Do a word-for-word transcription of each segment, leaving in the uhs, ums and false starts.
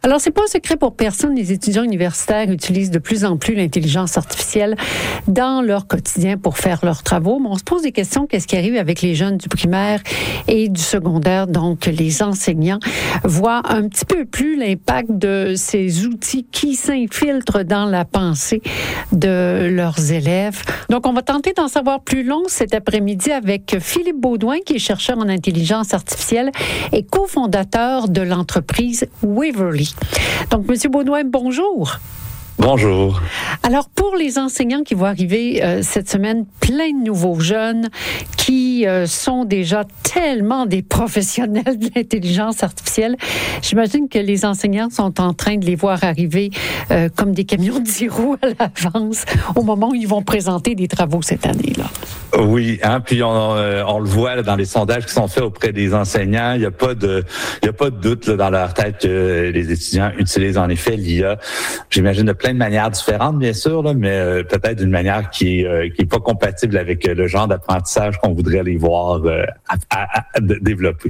Alors, c'est pas un secret pour personne. Les étudiants universitaires utilisent de plus en plus l'intelligence artificielle dans leur quotidien pour faire leurs travaux. Mais on se pose des questions. Qu'est-ce qui arrive avec les jeunes du primaire et du secondaire? Donc, les enseignants voient un petit peu plus l'impact de ces outils qui s'infiltrent dans la pensée de leurs élèves. Donc, on va tenter d'en savoir plus long cet après-midi avec Philippe Baudouin, qui est chercheur en intelligence artificielle et cofondateur de l'entreprise Waverly. Donc, Monsieur Baudouin, bonjour. Bonjour. Alors, pour les enseignants qui vont arriver euh, cette semaine, plein de nouveaux jeunes qui euh, sont déjà tellement des professionnels de l'intelligence artificielle, j'imagine que les enseignants sont en train de les voir arriver euh, comme des camions de dix roues à l'avance au moment où ils vont présenter des travaux cette année-là. Oui, hein, puis on, euh, on le voit là, dans les sondages qui sont faits auprès des enseignants, il n'y a pas de, il y a pas de doute là, dans leur tête que les étudiants utilisent en effet l'I A. J'imagine de plein de manières différentes, bien sûr, là, mais euh, peut-être d'une manière qui est, euh, qui est pas compatible avec euh, le genre d'apprentissage qu'on voudrait les voir euh, à, à, à développer.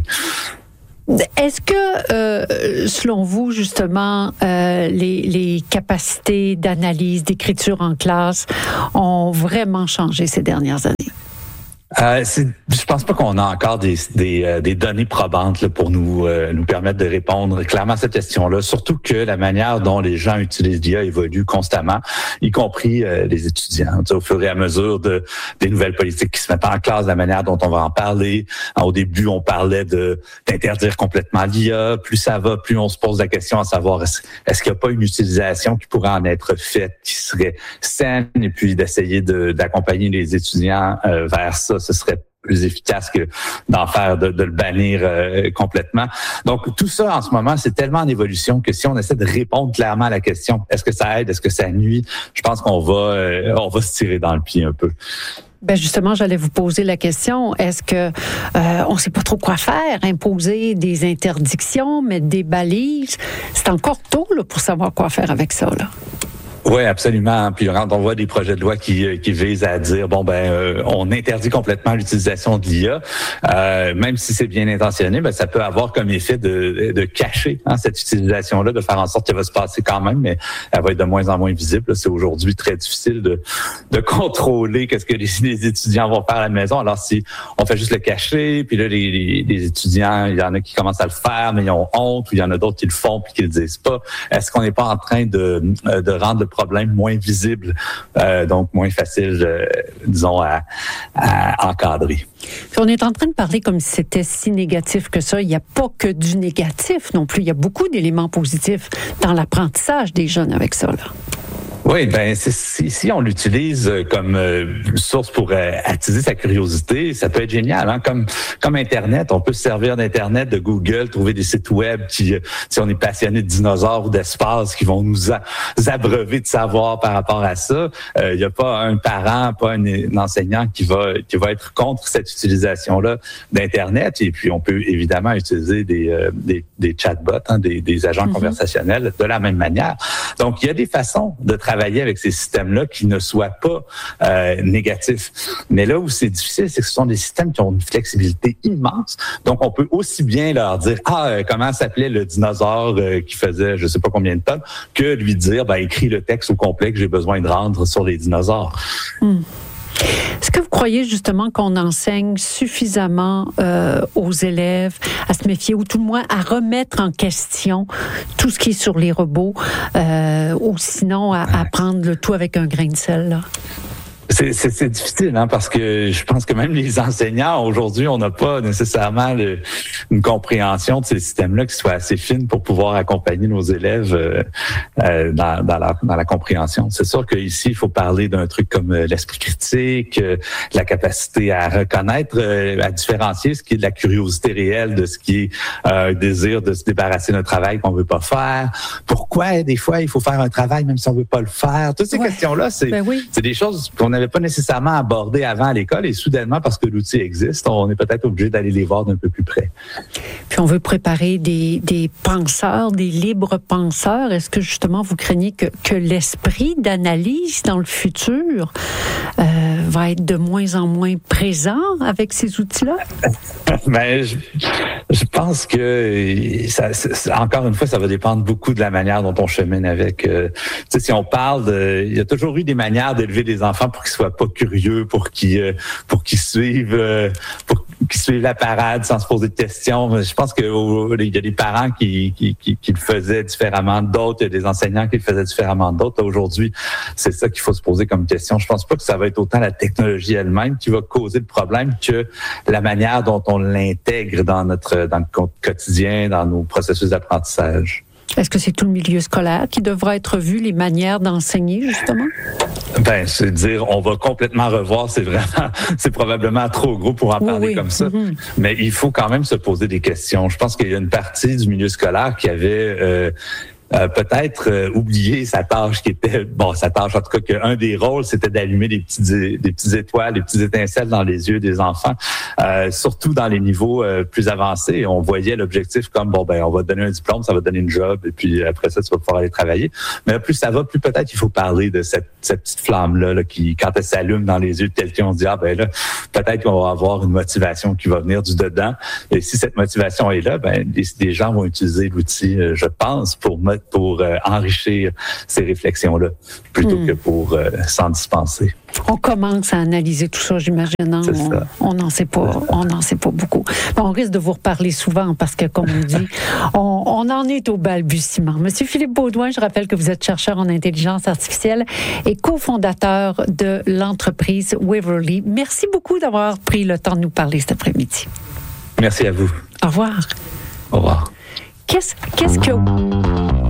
Est-ce que, euh, selon vous, justement, euh, les, les capacités d'analyse, d'écriture en classe ont vraiment changé ces dernières années? Euh, c'est, je pense pas qu'on a encore des, des, euh, des données probantes là, pour nous euh, nous permettre de répondre clairement à cette question-là. Surtout que la manière dont les gens utilisent l'I A évolue constamment, y compris euh, les étudiants. Au fur et à mesure de des nouvelles politiques qui se mettent en classe, la manière dont on va en parler. Au début, on parlait de d'interdire complètement l'I A. Plus ça va, plus on se pose la question à savoir est-ce, est-ce qu'il n'y a pas une utilisation qui pourrait en être faite, qui serait saine, et puis d'essayer de, d'accompagner les étudiants euh, vers ça. Ce serait plus efficace que d'en faire, de, de le bannir euh, complètement. Donc, tout ça, en ce moment, c'est tellement en évolution que si on essaie de répondre clairement à la question, est-ce que ça aide, est-ce que ça nuit, je pense qu'on va, euh, on va se tirer dans le pied un peu. Ben justement, j'allais vous poser la question, est-ce que euh, on sait pas trop quoi faire, imposer des interdictions, mettre des balises? C'est encore tôt là, pour savoir quoi faire avec ça, là. Oui, absolument. Puis quand on voit des projets de loi qui, qui visent à dire bon ben euh, on interdit complètement l'utilisation de l'I A, euh, même si c'est bien intentionné, ben ça peut avoir comme effet de, de cacher hein, cette utilisation-là, de faire en sorte qu'elle va se passer quand même, mais elle va être de moins en moins visible. C'est aujourd'hui très difficile de, de contrôler qu'est-ce que les, les étudiants vont faire à la maison. Alors si on fait juste le cacher, puis là les, les, les étudiants, il y en a qui commencent à le faire, mais ils ont honte, ou il y en a d'autres qui le font puis qui le disent pas. Est-ce qu'on n'est pas en train de, de rendre le problème moins visible, euh, donc moins facile, euh, disons, à, à encadrer. Puis on est en train de parler comme si c'était si négatif que ça. Il n'y a pas que du négatif non plus. Il y a beaucoup d'éléments positifs dans l'apprentissage des jeunes avec ça, là. Oui, ben c'est, si, si on l'utilise comme euh, source pour euh, attiser sa curiosité, ça peut être génial. Hein? Comme comme Internet, on peut se servir d'Internet, de Google, trouver des sites web qui, euh, si on est passionné de dinosaures ou d'espace, qui vont nous, a, nous abreuver de savoir par rapport à ça. Il euh, n'y a pas un parent, pas un, un enseignant qui va qui va être contre cette utilisation-là d'Internet. Et puis on peut évidemment utiliser des euh, des, des chatbots, hein, des, des agents mm-hmm. conversationnels de la même manière. Donc il y a des façons de travailler travailler avec ces systèmes-là qui ne soient pas euh, négatifs. Mais là où c'est difficile, c'est que ce sont des systèmes qui ont une flexibilité immense. Donc, on peut aussi bien leur dire « Ah, euh, comment s'appelait le dinosaure euh, qui faisait je sais pas combien de tonnes » que lui dire ben, « Écris le texte au complet que j'ai besoin de rendre sur les dinosaures. Mm. » Est-ce que vous croyez justement qu'on enseigne suffisamment euh, aux élèves à se méfier ou tout le moins à remettre en question tout ce qui est sur les robots euh, ou sinon à, à prendre le tout avec un grain de sel, là? C'est, c'est, c'est difficile, hein, parce que je pense que même les enseignants, aujourd'hui, on n'a pas nécessairement le, une compréhension de ces systèmes-là qui soit assez fine pour pouvoir accompagner nos élèves euh, euh, dans, dans, la, dans la compréhension. C'est sûr qu'ici, il faut parler d'un truc comme euh, l'esprit critique, euh, la capacité à reconnaître, euh, à différencier ce qui est de la curiosité réelle de ce qui est euh, un désir de se débarrasser d'un travail qu'on veut pas faire. Pourquoi, des fois, il faut faire un travail même si on veut pas le faire? Toutes ces ouais. questions-là, c'est, ben oui. c'est des choses qu'on n'avait pas nécessairement abordé avant à l'école et soudainement, parce que l'outil existe, on est peut-être obligé d'aller les voir d'un peu plus près. Puis on veut préparer des, des penseurs, des libres penseurs. Est-ce que justement vous craignez que, que l'esprit d'analyse dans le futur euh, va être de moins en moins présent avec ces outils-là? Ben, je, je pense que ça, ça, encore une fois, ça va dépendre beaucoup de la manière dont on chemine avec. Euh, tu sais, si on parle de, il y a toujours eu des manières d'élever des enfants pour qu'ils soient pas curieux, pour qu'ils, euh, pour qu'ils suivent, euh, pour qu'ils suivent la parade sans se poser de questions. Je pense que oh, il y a des parents qui, qui, qui, qui le faisaient différemment d'autres, il y a des enseignants qui le faisaient différemment d'autres. Aujourd'hui, c'est ça qu'il faut se poser comme question. Je pense pas que ça va être autant la technologie elle-même qui va causer le problème que la manière dont on l'intègre dans notre dans le quotidien, dans nos processus d'apprentissage. Est-ce que c'est tout le milieu scolaire qui devra être vu, les manières d'enseigner, justement? Ben, c'est dire, on va complètement revoir, c'est vraiment, c'est probablement trop gros pour en oui, parler oui. comme ça. Mm-hmm. Mais il faut quand même se poser des questions. Je pense qu'il y a une partie du milieu scolaire qui avait euh, Euh, peut-être euh, oublier sa tâche qui était, bon, sa tâche, en tout cas, qu'un des rôles, c'était d'allumer des petites, des petites étoiles, des petites étincelles dans les yeux des enfants, euh, surtout dans les niveaux euh, plus avancés. On voyait l'objectif comme, bon, ben, on va te donner un diplôme, ça va te donner une job, et puis après ça, tu vas pouvoir aller travailler. Mais là, plus ça va, plus peut-être il faut parler de cette, cette petite flamme-là, là, qui, quand elle s'allume dans les yeux de quelqu'un, on se dit, ah, ben là, peut-être qu'on va avoir une motivation qui va venir du dedans. Et si cette motivation est là, ben, des, des gens vont utiliser l'outil, euh, je pense, pour pour euh, enrichir ces réflexions-là, plutôt mmh. que pour euh, s'en dispenser. On commence à analyser tout ça, j'imagine. Hein? C'est ça. On n'en sait pas, on n'en sait pas beaucoup. Bon, on risque de vous reparler souvent parce que, comme on dit, on, on en est au balbutiement. Monsieur Philippe Baudouin, je rappelle que vous êtes chercheur en intelligence artificielle et cofondateur de l'entreprise Waverly. Merci beaucoup d'avoir pris le temps de nous parler cet après-midi. Merci à vous. Au revoir. Au revoir. Qu'est-ce, qu'est-ce que...